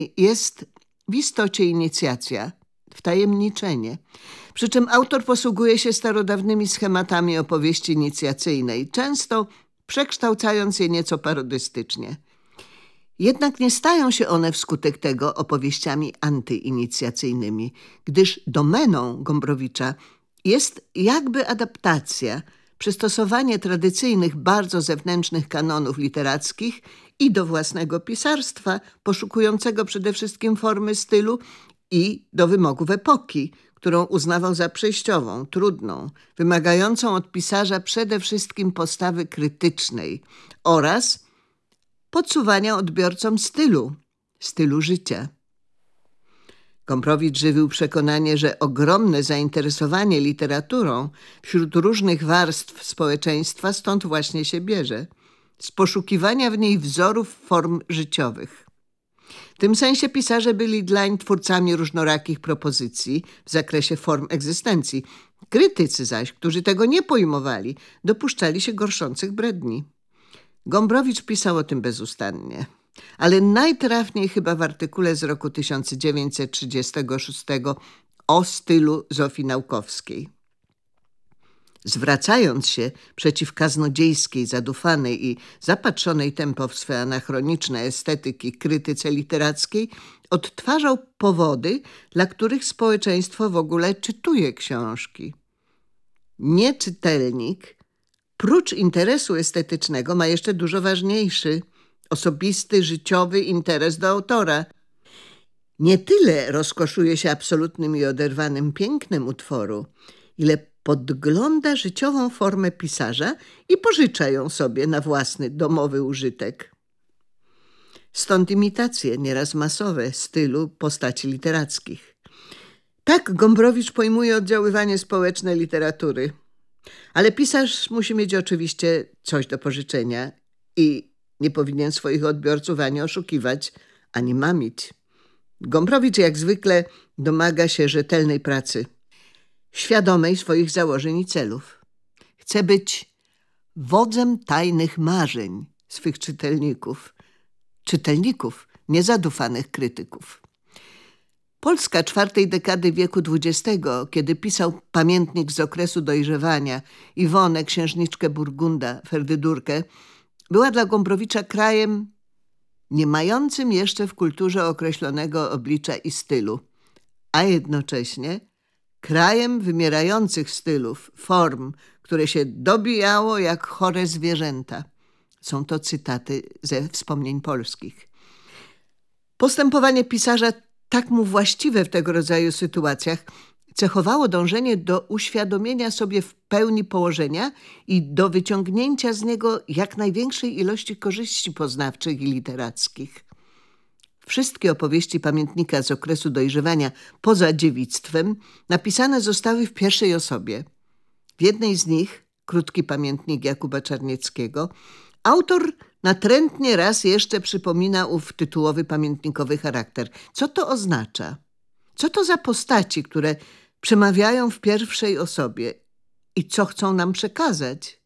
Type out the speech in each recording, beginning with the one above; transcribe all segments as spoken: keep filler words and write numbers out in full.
jest w istocie inicjacja, wtajemniczenie. Przy czym autor posługuje się starodawnymi schematami opowieści inicjacyjnej, często przekształcając je nieco parodystycznie. Jednak nie stają się one wskutek tego opowieściami antyinicjacyjnymi, gdyż domeną Gombrowicza jest jakby adaptacja, przystosowanie tradycyjnych, bardzo zewnętrznych kanonów literackich i do własnego pisarstwa, poszukującego przede wszystkim formy stylu, i do wymogów epoki, którą uznawał za przejściową, trudną, wymagającą od pisarza przede wszystkim postawy krytycznej oraz podsuwania odbiorcom stylu, stylu życia. Gombrowicz żywił przekonanie, że ogromne zainteresowanie literaturą wśród różnych warstw społeczeństwa stąd właśnie się bierze, z poszukiwania w niej wzorów form życiowych. W tym sensie pisarze byli dlań twórcami różnorakich propozycji w zakresie form egzystencji. Krytycy zaś, którzy tego nie pojmowali, dopuszczali się gorszących bredni. Gombrowicz pisał o tym bezustannie, ale najtrafniej chyba w artykule z roku tysiąc dziewięćset trzydziestego szóstego o stylu Zofii Naukowskiej. Zwracając się przeciw kaznodziejskiej, zadufanej i zapatrzonej tempo w swe anachroniczne estetyki krytyce literackiej, odtwarzał powody, dla których społeczeństwo w ogóle czytuje książki. Nieczytelnik, prócz interesu estetycznego, ma jeszcze dużo ważniejszy, osobisty, życiowy interes do autora. Nie tyle rozkoszuje się absolutnym i oderwanym pięknem utworu, ile podgląda życiową formę pisarza i pożycza ją sobie na własny domowy użytek. Stąd imitacje, nieraz masowe, stylu postaci literackich. Tak Gombrowicz pojmuje oddziaływanie społeczne literatury. Ale pisarz musi mieć oczywiście coś do pożyczenia i nie powinien swoich odbiorców ani oszukiwać, ani mamić. Gombrowicz jak zwykle domaga się rzetelnej pracy, świadomej swoich założeń i celów. Chce być wodzem tajnych marzeń swych czytelników, czytelników, niezadufanych krytyków. Polska czwartej dekady wieku dwudziestego, kiedy pisał pamiętnik z okresu dojrzewania, Iwonę, księżniczkę Burgunda, Ferdydurkę, była dla Gombrowicza krajem nie mającym jeszcze w kulturze określonego oblicza i stylu, a jednocześnie krajem wymierających stylów, form, które się dobijało jak chore zwierzęta. Są to cytaty ze wspomnień polskich. Postępowanie pisarza, tak mu właściwe w tego rodzaju sytuacjach, cechowało dążenie do uświadomienia sobie w pełni położenia i do wyciągnięcia z niego jak największej ilości korzyści poznawczych i literackich. Wszystkie opowieści pamiętnika z okresu dojrzewania poza dziewictwem napisane zostały w pierwszej osobie. W jednej z nich, krótki pamiętnik Jakuba Czarnieckiego, autor natrętnie raz jeszcze przypomina ów tytułowy pamiętnikowy charakter. Co to oznacza? Co to za postaci, które przemawiają w pierwszej osobie i co chcą nam przekazać?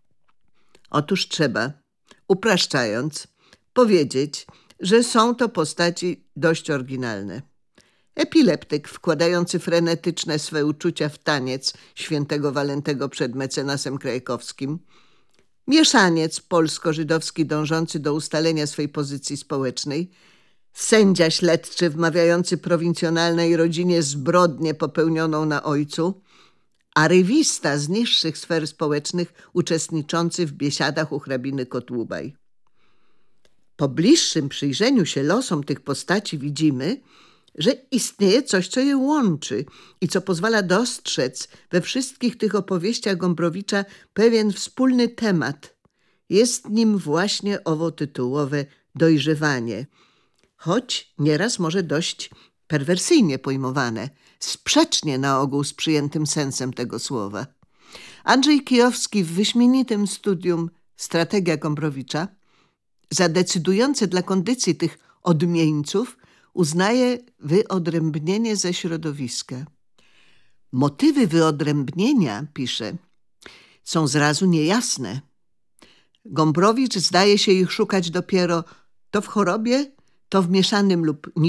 Otóż trzeba, upraszczając, powiedzieć, że są to postaci dość oryginalne. Epileptyk wkładający frenetyczne swe uczucia w taniec świętego Walentego przed mecenasem Krajkowskim, mieszaniec polsko-żydowski dążący do ustalenia swej pozycji społecznej, sędzia śledczy wmawiający prowincjonalnej rodzinie zbrodnię popełnioną na ojcu, a rywista z niższych sfer społecznych uczestniczący w biesiadach u hrabiny Kotłubaj. Po bliższym przyjrzeniu się losom tych postaci widzimy, że istnieje coś, co je łączy i co pozwala dostrzec we wszystkich tych opowieściach Gombrowicza pewien wspólny temat. Jest nim właśnie owo tytułowe dojrzewanie, choć nieraz może dość perwersyjnie pojmowane, sprzecznie na ogół z przyjętym sensem tego słowa. Andrzej Kijowski w wyśmienitym studium Strategia Gombrowicza za decydujące dla kondycji tych odmieńców uznaje wyodrębnienie ze środowiska. Motywy wyodrębnienia, pisze, są zrazu niejasne. Gombrowicz zdaje się ich szukać dopiero to w chorobie, To w mieszanym lub